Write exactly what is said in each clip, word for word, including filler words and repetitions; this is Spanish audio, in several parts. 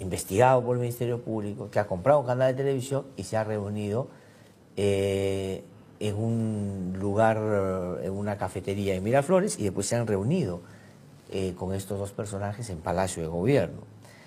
investigado por el Ministerio Público, que ha comprado un canal de televisión y se ha reunido eh, en un lugar, en una cafetería en Miraflores, y después se han reunido eh, con estos dos personajes en Palacio de Gobierno.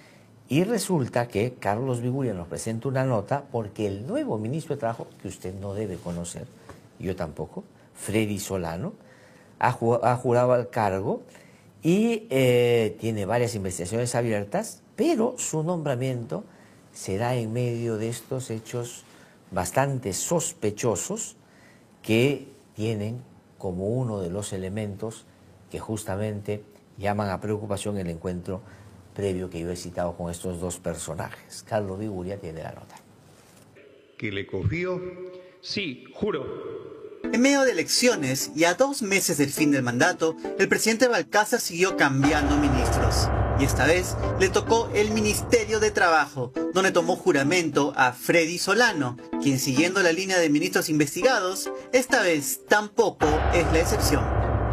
Y resulta que Carlos Biguria nos presenta una nota porque el nuevo ministro de Trabajo, que usted no debe conocer, yo tampoco, Freddy Solano, ha, ju ha jurado al cargo y eh, tiene varias investigaciones abiertas, pero su nombramiento se da en medio de estos hechos bastante sospechosos que tienen como uno de los elementos que justamente llaman a preocupación el encuentro previo que yo he citado con estos dos personajes. Carlos Biguria tiene la nota. ¿Que le cogió? Sí, juro. En medio de elecciones y a dos meses del fin del mandato, el presidente Balcázar siguió cambiando ministros. Y esta vez le tocó el Ministerio de Trabajo, donde tomó juramento a Freddy Solano, quien, siguiendo la línea de ministros investigados, esta vez tampoco es la excepción.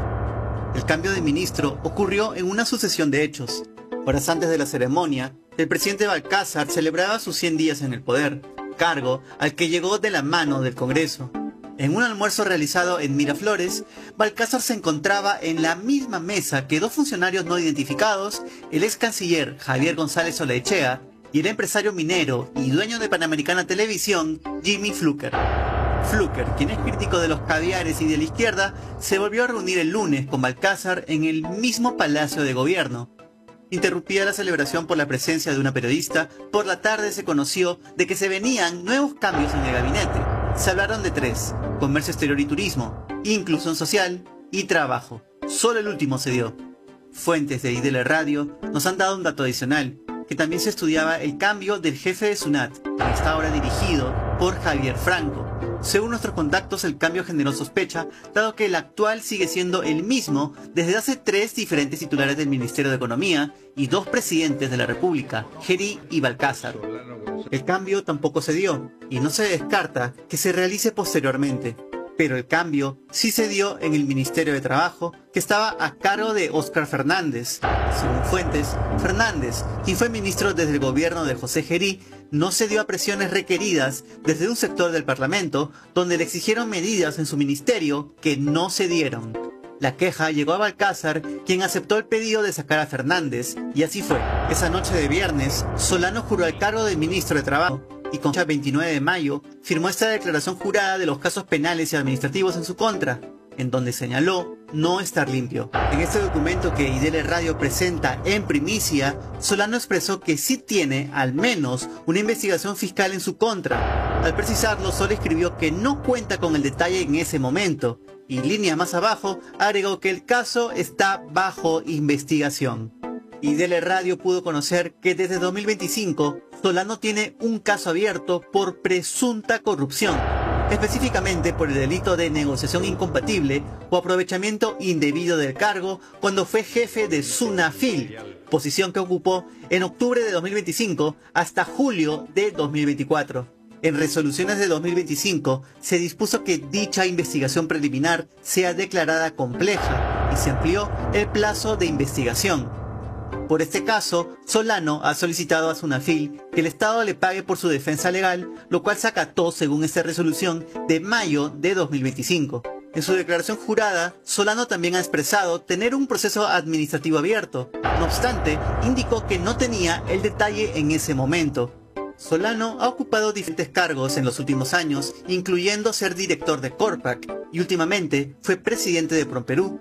El cambio de ministro ocurrió en una sucesión de hechos. Horas antes de la ceremonia, el presidente Balcázar celebraba sus cien días en el poder, cargo al que llegó de la mano del Congreso. En un almuerzo realizado en Miraflores, Balcázar se encontraba en la misma mesa que dos funcionarios no identificados, el ex canciller Javier González Olaechea y el empresario minero y dueño de Panamericana Televisión, Jimmy Fluker. Fluker, quien es crítico de los caviares y de la izquierda, se volvió a reunir el lunes con Balcázar en el mismo Palacio de Gobierno. Interrumpida la celebración por la presencia de una periodista, por la tarde se conoció de que se venían nuevos cambios en el gabinete. Se hablaron de tres: comercio exterior y turismo, inclusión social y trabajo. Solo el último se dio. Fuentes de I D L Radio nos han dado un dato adicional, que también se estudiaba el cambio del jefe de SUNAT, que está ahora dirigido por Javier Franco. Según nuestros contactos, el cambio generó sospecha, dado que el actual sigue siendo el mismo desde hace tres diferentes titulares del Ministerio de Economía y dos presidentes de la República, Gerí y Balcázar. El cambio tampoco se dio, y no se descarta que se realice posteriormente. Pero el cambio sí se dio en el Ministerio de Trabajo, que estaba a cargo de Óscar Fernández. Según fuentes, Fernández, quien fue ministro desde el gobierno de José Gerí, no cedió a presiones requeridas desde un sector del Parlamento, donde le exigieron medidas en su ministerio que no se dieron. La queja llegó a Balcázar, quien aceptó el pedido de sacar a Fernández, y así fue. Esa noche de viernes, Solano juró al cargo de ministro de Trabajo, y con fecha veintinueve de mayo firmó esta declaración jurada de los casos penales y administrativos en su contra, en donde señaló no estar limpio. En este documento que I D L Radio presenta en primicia, Solano expresó que sí tiene al menos una investigación fiscal en su contra. Al precisarlo, solo escribió que no cuenta con el detalle en ese momento, y línea más abajo agregó que el caso está bajo investigación. I D L Radio pudo conocer que desde dos mil veinticinco Solano tiene un caso abierto por presunta corrupción, específicamente por el delito de negociación incompatible o aprovechamiento indebido del cargo cuando fue jefe de SUNAFIL, posición que ocupó en octubre de dos mil veinticinco hasta julio de dos mil veinticuatro. En resoluciones de dos mil veinticinco se dispuso que dicha investigación preliminar sea declarada compleja y se amplió el plazo de investigación. Por este caso, Solano ha solicitado a SUNAFIL que el Estado le pague por su defensa legal, lo cual se acató según esta resolución de mayo de dos mil veinticinco. En su declaración jurada, Solano también ha expresado tener un proceso administrativo abierto. No obstante, indicó que no tenía el detalle en ese momento. Solano ha ocupado diferentes cargos en los últimos años, incluyendo ser director de Corpac, y últimamente fue presidente de Promperú.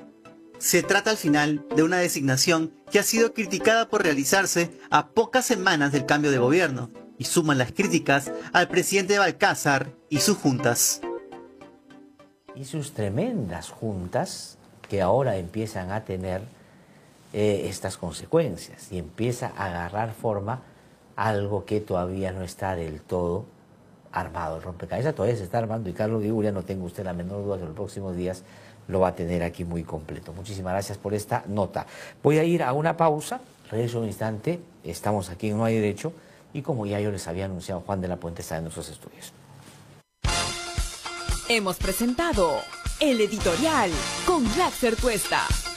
Se trata al final de una designación que ha sido criticada por realizarse a pocas semanas del cambio de gobierno, y suman las críticas al presidente Balcázar y sus juntas. Y sus tremendas juntas que ahora empiezan a tener eh, estas consecuencias, y empieza a agarrar forma algo que todavía no está del todo armado. El rompecabezas todavía se está armando, y Carlos Biguria, no tengo usted la menor duda que en los próximos días lo va a tener aquí muy completo. Muchísimas gracias por esta nota. Voy a ir a una pausa, regreso un instante, estamos aquí en No Hay Derecho, y como ya yo les había anunciado, Juan de la Puente está en nuestros estudios. Hemos presentado El Editorial con Glaxer Cuesta.